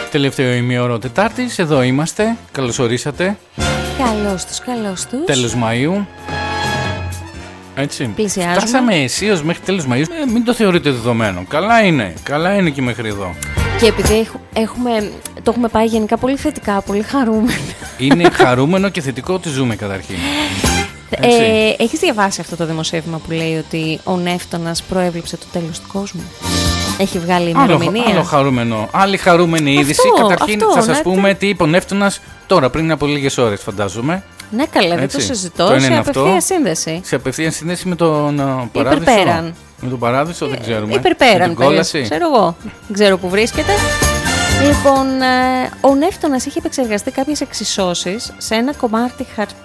Τελευταίο ημίωρο Τετάρτης, εδώ είμαστε. Καλώς ορίσατε. Καλώς τους. Τέλος Μαΐου. Έτσι. Πλησιάζουμε. Φτάσαμε αισίως μέχρι τέλος Μαΐου. Μην το θεωρείτε δεδομένο. Καλά είναι και μέχρι εδώ. Και επειδή το έχουμε πάει γενικά πολύ θετικά, πολύ χαρούμενο. Είναι χαρούμενο και θετικό ότι ζούμε καταρχήν. Έχεις διαβάσει αυτό το δημοσίευμα που λέει ότι ο Νεύτωνας προέβλεψε το τέλος του κόσμου? Έχει βγάλει ημερομηνία. Άλλο χαρούμενο. Άλλη χαρούμενη είδηση. Καταρχήν θα σας πούμε τι είπε ο Νεύτωνας τώρα, πριν από λίγες ώρες, φαντάζομαι. Ναι, καλά, δεν το συζητώ. Σε απευθεία σύνδεση. Σε απευθεία σύνδεση με τον Παράδεισο. Υπερπέραν. Με τον Παράδεισο δεν ξέρουμε. Υπερπέραν, ξέρω εγώ. Δεν ξέρω που βρίσκεται. Λοιπόν, ο Νεύτωνας είχε επεξεργαστεί κάποιες εξισώσεις σε ένα κομμάτι χαρτί.